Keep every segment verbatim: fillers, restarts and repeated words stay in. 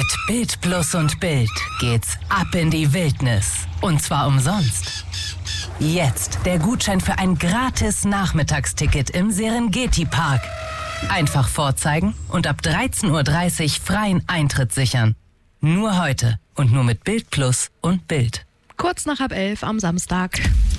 Mit Bild Plus und Bild geht's ab in die Wildnis. Und zwar umsonst. Jetzt der Gutschein für ein gratis Nachmittagsticket im Serengeti-Park. Einfach vorzeigen und ab dreizehn Uhr dreißig freien Eintritt sichern. Nur heute und nur mit Bild Plus und Bild. Kurz nach halb elf am Samstag.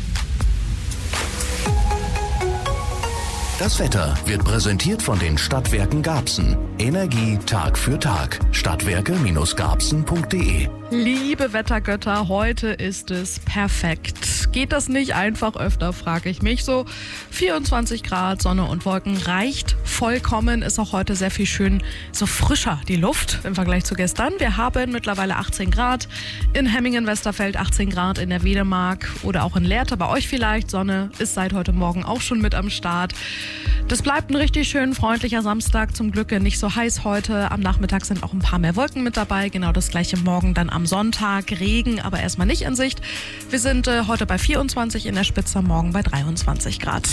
Das Wetter wird präsentiert von den Stadtwerken Garbsen. Energie Tag für Tag. Stadtwerke Garbsen punkt de. Liebe Wettergötter, heute ist es perfekt. Geht das nicht einfach öfter, frage ich mich. So vierundzwanzig Grad, Sonne und Wolken reicht vollkommen. Ist auch heute sehr viel schön so frischer die Luft im Vergleich zu gestern. Wir haben mittlerweile achtzehn Grad in Hemmingen-Westerfeld, achtzehn Grad in der Wedemark oder auch in Lehrte. Bei euch vielleicht. Sonne ist seit heute Morgen auch schon mit am Start. Das bleibt ein richtig schön freundlicher Samstag. Zum Glück nicht so heiß heute. Am Nachmittag sind auch ein paar mehr Wolken mit dabei. Genau das gleiche morgen dann am Sonntag. Regen, aber erstmal nicht in Sicht. Wir sind äh, heute bei vierundzwanzig in der Spitze, morgen bei dreiundzwanzig Grad.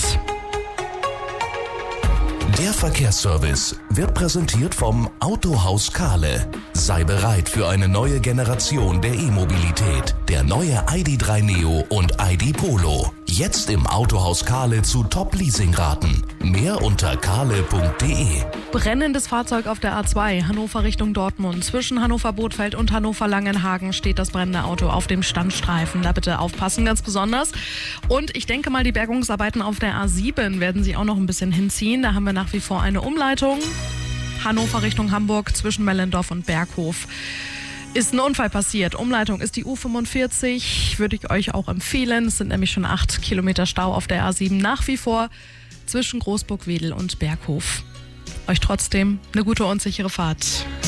Der Verkehrsservice wird präsentiert vom Autohaus Kahle. Sei bereit für eine neue Generation der E-Mobilität. Der neue I D drei Neo und I D Polo. Jetzt im Autohaus Kahle zu Top-Leasing-Raten. Mehr unter kahle punkt de. Brennendes Fahrzeug auf der A zwei, Hannover Richtung Dortmund. Zwischen Hannover-Bothfeld und Hannover-Langenhagen steht das brennende Auto auf dem Standstreifen. Da bitte aufpassen, ganz besonders. Und ich denke mal, die Bergungsarbeiten auf der A sieben werden sie auch noch ein bisschen hinziehen. Da haben wir nach wie vor eine Umleitung. Hannover Richtung Hamburg zwischen Mellendorf und Berghof. Ist ein Unfall passiert. Umleitung ist die U fünfundvierzig. Würde ich euch auch empfehlen. Es sind nämlich schon acht Kilometer Stau auf der A sieben nach wie vor zwischen Großburg-Wedel und Berghof. Euch trotzdem eine gute und sichere Fahrt.